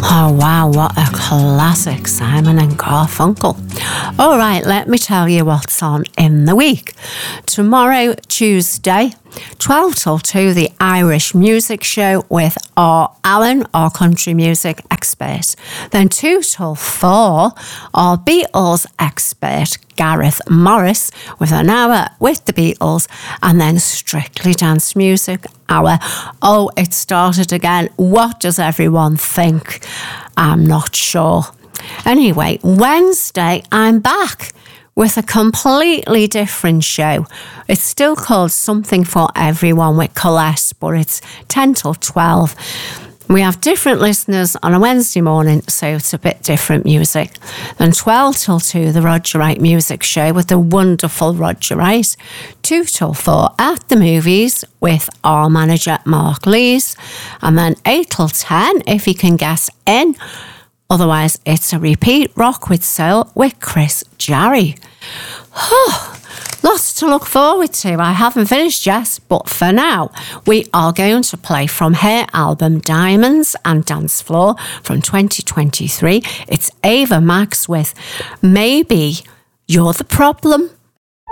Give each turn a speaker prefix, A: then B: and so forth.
A: Oh wow, what a classic, Simon and Garfunkel. All right, let me tell you what's on in the week. Tomorrow, Tuesday, 12 till 2, the Irish Music Show with R. Allen, our country music expert. Then 2 till 4, our Beatles expert, Gareth Morris, with an hour with the Beatles, and then Strictly Dance Music hour. Oh, it started again. What does everyone think? I'm not sure. Anyway, Wednesday, I'm back with a completely different show. It's still called Something for Everyone with Colette, but it's 10 till 12. We have different listeners on a Wednesday morning, so it's a bit different music. Then 12 till 2, the Roger Wright Music Show with the wonderful Roger Wright. 2 till 4, At the Movies with our manager Mark Lees. And then 8 till 10, if you can guess in. Otherwise, it's a repeat, Rock with Soul with Chris Jarry. Lots to look forward to. I haven't finished yet, but for now, we are going to play from her album Diamonds and Dance Floor from 2023. It's Ava Max with Maybe You're the Problem.